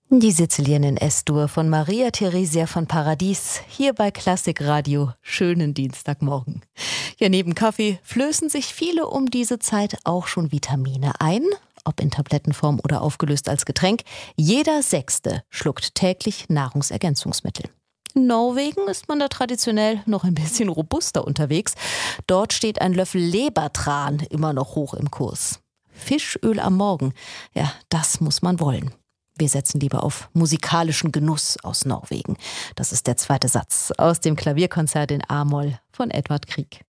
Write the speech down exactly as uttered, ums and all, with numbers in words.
Die Sizilien in S-Dur von Maria Theresia von Paradies, hier bei Klassik Radio. Schönen Dienstagmorgen. Ja, neben Kaffee flößen sich viele um diese Zeit auch schon Vitamine ein, ob in Tablettenform oder aufgelöst als Getränk. Jeder Sechste schluckt täglich Nahrungsergänzungsmittel. In Norwegen ist man da traditionell noch ein bisschen robuster unterwegs. Dort steht ein Löffel Lebertran immer noch hoch im Kurs. Fischöl am Morgen, ja, das muss man wollen. Wir setzen lieber auf musikalischen Genuss aus Norwegen. Das ist der zweite Satz aus dem Klavierkonzert in A-Moll von Edvard Grieg.